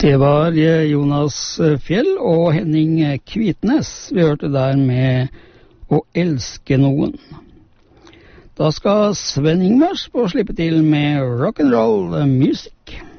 Det var Jonas Fjell og Henning Kvitnes vi hørte der med Å elske noen. Da skal Sven Ingvars få slippe til med rock'n'roll music.